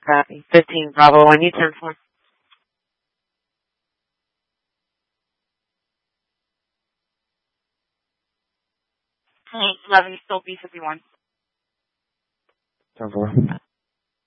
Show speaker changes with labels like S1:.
S1: Copy. 15 Bravo 1, you turn 4.
S2: Hey, 11, still B51.
S3: Turn 4.